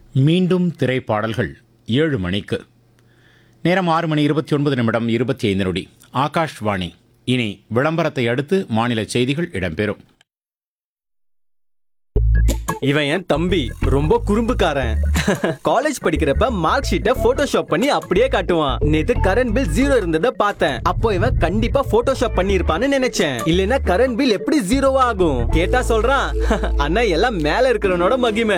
மீண்டும் திரைப்பாடல்கள் 7 மணிக்கு. நேரம் 6 மணி 29 நிமிடம் 25 நொடி. ஆகாஷ்வாணி. இனி விளம்பரத்தை அடுத்து மாநில செய்திகள் இடம்பெறும். இவன் என் தம்பி, ரொம்ப குறும்புக்காரன். காலேஜ் படிக்கிறப்ப மார்க் ஷீட்டை போட்டோஷாப் பண்ணி அப்படியே காட்டுவான். நேத்து கரண்ட் பில் 0 இருந்ததை பார்த்தேன். அப்போ இவன் கண்டிப்பா போட்டோஷாப் பண்ணி இருப்பான்னு நினைச்சேன். இல்லனா கரண்ட் பில் எப்படி 0 ஆகும்? கேட்டா சொல்றான், அண்ணா எல்லாம் மேல இருக்கிறவனோட மகிமை.